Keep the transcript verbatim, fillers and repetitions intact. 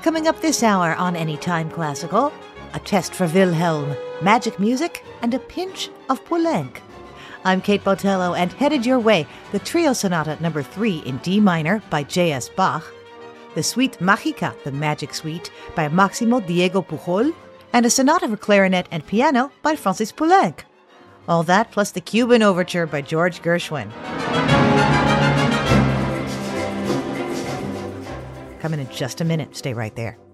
Coming up this hour on Anytime Classical, a test for Wilhelm, magic music, and a pinch of Poulenc. I'm Kate Botello, and headed your way, the Trio Sonata number three in D minor by J S Bach, the Suite Magica, the Magic Suite, by Maximo Diego Pujol, and a sonata for clarinet and piano by Francis Poulenc. All that plus the Cuban Overture by George Gershwin. Coming in just a minute. Stay right there.